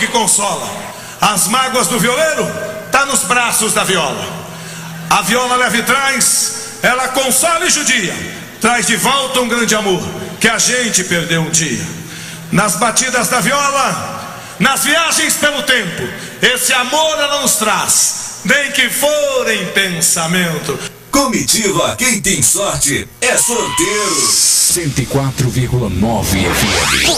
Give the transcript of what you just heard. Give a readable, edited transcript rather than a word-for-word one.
consola. As mágoas do violeiro tá nos braços da viola. A viola leva e traz, ela consola e judia, traz de volta um grande amor que a gente perdeu um dia. Nas batidas da viola, nas viagens pelo tempo, esse amor ela nos traz, nem que for em pensamento. Comitiva, quem tem sorte é sorteiro. 104,9 FM.